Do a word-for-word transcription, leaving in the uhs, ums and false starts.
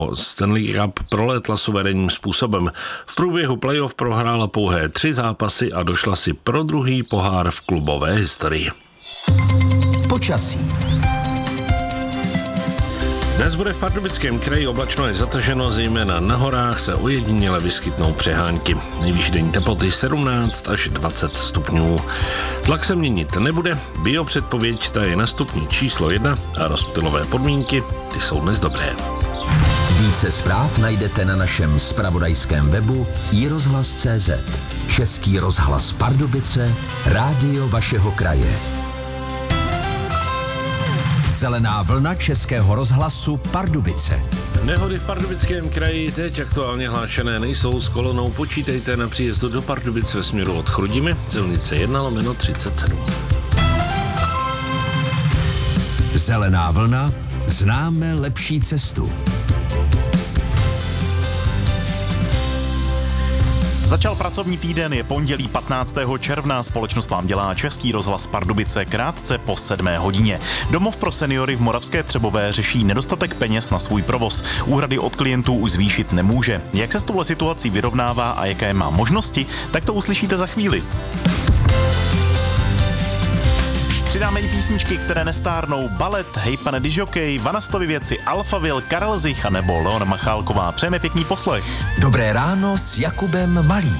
Stanley Cup prolétla suverénním způsobem. V průběhu playoff prohrála pouhé tři zápasy a došla si pro druhý pohár v klubové historii. Počasí. Dnes bude v Pardubickém kraji oblačno i zataženo, zejména na horách se ojediněle vyskytnou přehánky. Nejvyšší denní teploty sedmnáct až dvacet stupňů. Tlak se měnit nebude, biopředpověď ta je na stupni číslo jedna a rozptylové podmínky, ty jsou dnes dobré. Více zpráv najdete na našem zpravodajském webu i rozhlas tečka cé zet. Český rozhlas Pardubice, rádio vašeho kraje. Zelená vlna Českého rozhlasu Pardubice. Nehody v Pardubickém kraji teď aktuálně hlášené nejsou. S kolonou počítejte na příjezdu do Pardubic ve směru od Chrudimi, silnice jedna lomeno třicet sedm. Zelená vlna, známe lepší cestu. Začal pracovní týden, je pondělí patnáctého června, společnost vám dělá Český rozhlas Pardubice krátce po sedmé hodině. Domov pro seniory v Moravské Třebové řeší nedostatek peněz na svůj provoz. Úhrady od klientů už zvýšit nemůže. Jak se s touhle situací vyrovnává a jaké má možnosti, tak to uslyšíte za chvíli. Přidáme i písničky, které nestárnou. Balet, Hej pane dižokej, Vanastovi věci, Alphaville, Karel Zich a nebo Leona Machálková. Přejeme pěkný poslech. Dobré ráno s Jakubem Malým.